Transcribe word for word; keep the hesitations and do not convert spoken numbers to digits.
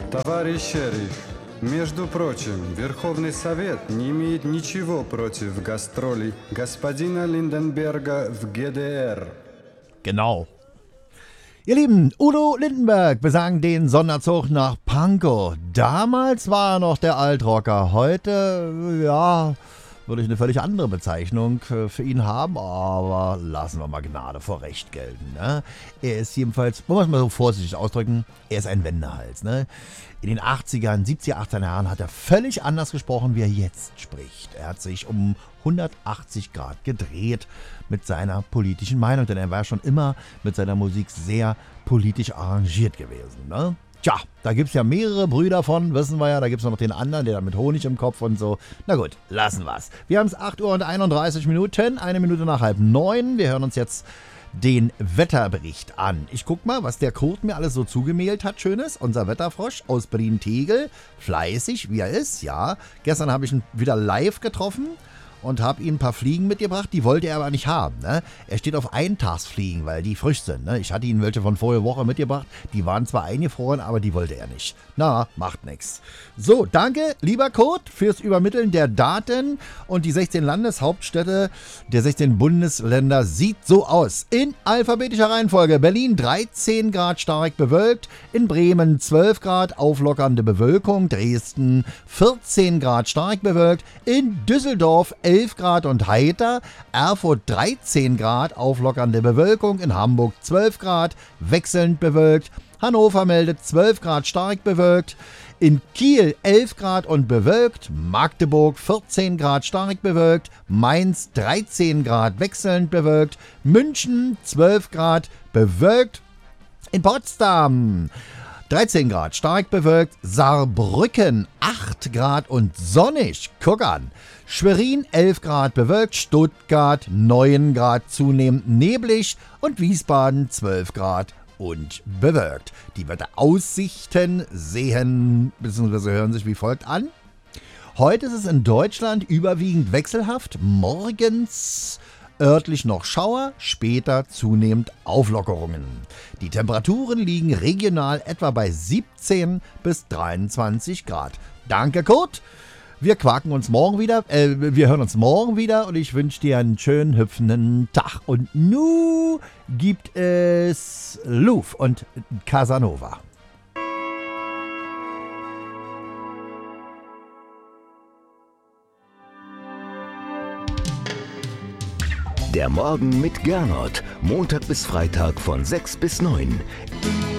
Товарищ шериф, между прочим, Верховный Совет не имеет ничего против гастролей господина Lindenberger в G D R. Genau. Ihr Lieben, Udo Lindenberg besang den Sonderzug nach Pankow. Damals war er noch der Altrocker. Heute, ja, würde ich eine völlig andere Bezeichnung für ihn haben, aber lassen wir mal Gnade vor Recht gelten. Ne? Er ist jedenfalls, wollen wir es mal so vorsichtig ausdrücken, er ist ein Wendehals. Ne? In den achtzigern, siebziger, achtziger Jahren hat er völlig anders gesprochen, wie er jetzt spricht. Er hat sich um hundertachtzig Grad gedreht mit seiner politischen Meinung, denn er war schon immer mit seiner Musik sehr politisch arrangiert gewesen. Ne? Tja, da gibt es ja mehrere Brüder von, wissen wir ja, da gibt es noch den anderen, der da mit Honig im Kopf und so. Na gut, lassen wir's. Wir haben es acht Uhr und einunddreißig Minuten, eine Minute nach halb neun. Wir hören uns jetzt den Wetterbericht an. Ich guck mal, was der Kurt mir alles so zugemailt hat, Schönes. Unser Wetterfrosch aus Berlin-Tegel, fleißig, wie er ist, ja. Gestern habe ich ihn wieder live getroffen und habe ihm ein paar Fliegen mitgebracht, die wollte er aber nicht haben. Ne? Er steht auf Eintagsfliegen, weil die frisch sind. Ne? Ich hatte ihm welche von vorige Woche mitgebracht, die waren zwar eingefroren, aber die wollte er nicht. Na, macht nix. So, danke, lieber Kurt, fürs Übermitteln der Daten und die sechzehn Landeshauptstädte der sechzehn Bundesländer sieht so aus. In alphabetischer Reihenfolge: Berlin dreizehn Grad stark bewölkt, in Bremen zwölf Grad auflockernde Bewölkung, Dresden vierzehn Grad stark bewölkt, in Düsseldorf elf Grad und heiter, Erfurt dreizehn Grad auflockernde Bewölkung, in Hamburg zwölf Grad wechselnd bewölkt, Hannover meldet zwölf Grad stark bewölkt, in Kiel elf Grad und bewölkt, Magdeburg vierzehn Grad stark bewölkt, Mainz dreizehn Grad wechselnd bewölkt, München zwölf Grad bewölkt, in Potsdam dreizehn Grad stark bewölkt, Saarbrücken acht Grad und sonnig, guck an. Schwerin elf Grad bewölkt, Stuttgart neun Grad zunehmend neblig und Wiesbaden zwölf Grad und bewölkt. Die Wetteraussichten sehen bzw. hören sich wie folgt an. Heute ist es in Deutschland überwiegend wechselhaft, morgens örtlich noch Schauer, später zunehmend Auflockerungen. Die Temperaturen liegen regional etwa bei siebzehn bis dreiundzwanzig Grad. Danke, Kurt. Wir quaken uns morgen wieder, äh, wir hören uns morgen wieder und ich wünsche dir einen schönen, hüpfenden Tag. Und nu gibt es Louvre und Casanova. Der Morgen mit Gernot, Montag bis Freitag von sechs bis neun.